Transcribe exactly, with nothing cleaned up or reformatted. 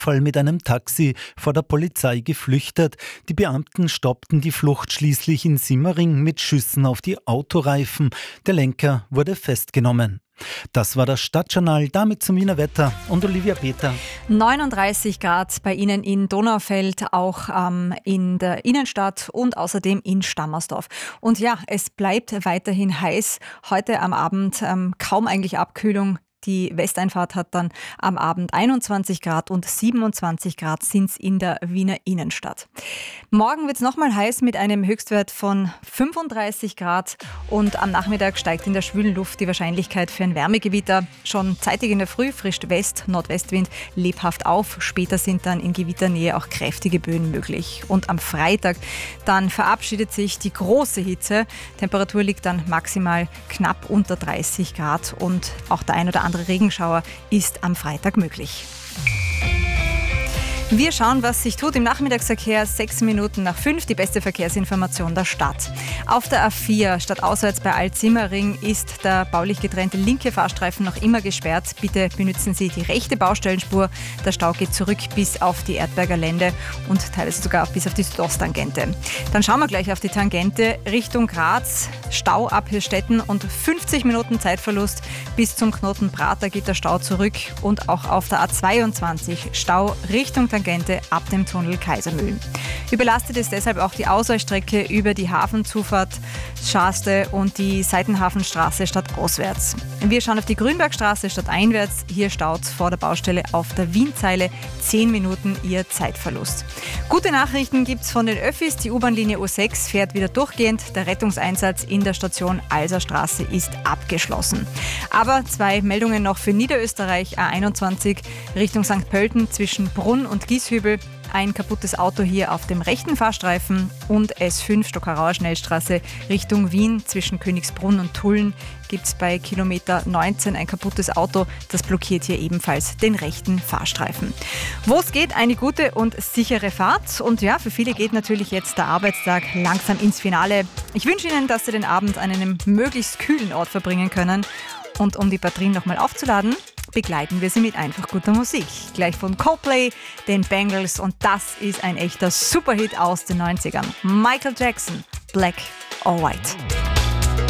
Fall mit einem Taxi vor der Polizei geflüchtet. Die Beamten stoppten die Flucht schließlich in Simmering mit Schüssen auf die Autoreifen. Der Lenker wurde festgenommen. Das war das Stadtjournal, damit zum Wiener Wetter und Olivia Peter. neununddreißig Grad bei Ihnen in Donaufeld, auch ähm, in der Innenstadt und außerdem in Stammersdorf. Und ja, es bleibt weiterhin heiß. Heute am Abend ähm, kaum eigentlich Abkühlung. Die Westeinfahrt hat dann am Abend einundzwanzig Grad und siebenundzwanzig Grad sind es in der Wiener Innenstadt. Morgen wird es nochmal heiß mit einem Höchstwert von fünfunddreißig Grad und am Nachmittag steigt in der schwülen Luft die Wahrscheinlichkeit für ein Wärmegewitter. Schon zeitig in der Früh frischt West-, Nordwestwind lebhaft auf. Später sind dann in Gewitternähe auch kräftige Böen möglich. Und am Freitag dann verabschiedet sich die große Hitze. Temperatur liegt dann maximal knapp unter dreißig Grad und auch der ein oder andere Regenschauer ist am Freitag möglich. Wir schauen, was sich tut im Nachmittagsverkehr. Sechs Minuten nach fünf, die beste Verkehrsinformation der Stadt. Auf der A vier, stadtauswärts bei Alt-Simmering, ist der baulich getrennte linke Fahrstreifen noch immer gesperrt. Bitte benutzen Sie die rechte Baustellenspur. Der Stau geht zurück bis auf die Erdberger Lände und teilweise sogar bis auf die Südosttangente. Dann schauen wir gleich auf die Tangente Richtung Graz. Stau ab Hirstetten und fünfzig Minuten Zeitverlust bis zum Knoten Prater geht der Stau zurück. Und auch auf der A zweiundzwanzig Stau Richtung Tangente ab dem Tunnel Kaisermühlen. Überlastet ist deshalb auch die Ausweichstrecke über die Hafenzufahrt Schaste und die Seitenhafenstraße stadtauswärts. Wir schauen auf die Grünbergstraße stadteinwärts. Hier staut vor der Baustelle auf der Wienzeile zehn Minuten ihr Zeitverlust. Gute Nachrichten gibt es von den Öffis. Die U-Bahn-Linie U sechs fährt wieder durchgehend. Der Rettungseinsatz in der Station Alserstraße ist abgeschlossen. Aber zwei Meldungen noch für Niederösterreich. A einundzwanzig Richtung Sankt Pölten zwischen Brunn und Gieshübel. Ein kaputtes Auto hier auf dem rechten Fahrstreifen und S fünf Stockerauer Schnellstraße Richtung Wien zwischen Königsbrunn und Tulln gibt es bei Kilometer neunzehn ein kaputtes Auto. Das blockiert hier ebenfalls den rechten Fahrstreifen. Wo es geht, eine gute und sichere Fahrt. Und ja, für viele geht natürlich jetzt der Arbeitstag langsam ins Finale. Ich wünsche Ihnen, dass Sie den Abend an einem möglichst kühlen Ort verbringen können. Und um die Batterien nochmal aufzuladen, begleiten wir sie mit einfach guter Musik. Gleich von Coldplay, den Bangles und das ist ein echter Superhit aus den neunzigern. Michael Jackson, Black or White.